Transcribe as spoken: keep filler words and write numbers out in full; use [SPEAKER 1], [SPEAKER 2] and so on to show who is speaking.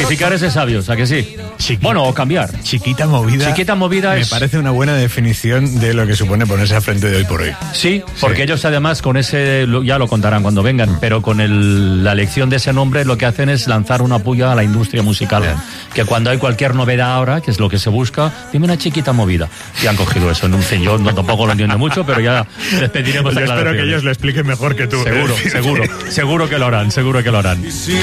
[SPEAKER 1] Rectificar es de sabios, ¿a que sí?
[SPEAKER 2] Chiqui-
[SPEAKER 1] Bueno, o cambiar.
[SPEAKER 2] Chiquita movida.
[SPEAKER 1] Chiquita movida
[SPEAKER 2] me
[SPEAKER 1] es...
[SPEAKER 2] parece una buena definición de lo que supone ponerse al frente de Hoy por Hoy.
[SPEAKER 1] Sí, porque
[SPEAKER 2] Sí.
[SPEAKER 1] ellos además con ese, lo- ya lo contarán cuando vengan, pero con el, la elección de ese nombre lo que hacen es lanzar una puya a la industria musical.
[SPEAKER 2] Bien.
[SPEAKER 1] Que cuando hay cualquier novedad ahora, que es lo que se busca, dime una chiquita movida. Y han cogido eso en un yo no, tampoco lo entiendo mucho, pero ya les pediremos
[SPEAKER 2] Yo espero que
[SPEAKER 1] aclaraciones.
[SPEAKER 2] ellos lo expliquen mejor que tú.
[SPEAKER 1] Seguro, seguro, seguro que lo harán, seguro que lo harán.